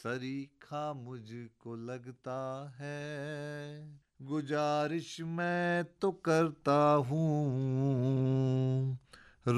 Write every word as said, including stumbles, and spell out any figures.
सरीखा मुझको लगता है। गुजारिश मैं तो करता हूँ